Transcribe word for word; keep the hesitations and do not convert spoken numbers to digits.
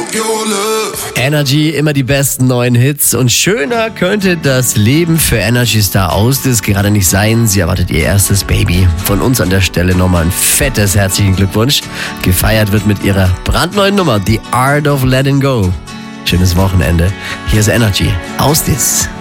Energy, immer die besten neuen Hits. Und schöner könnte das Leben für Energy Star Austis gerade nicht sein. Sie erwartet ihr erstes Baby. Von uns an der Stelle nochmal ein fettes herzlichen Glückwunsch. Gefeiert wird mit ihrer brandneuen Nummer, The Art of Letting Go. Schönes Wochenende. Hier ist Energy Austis.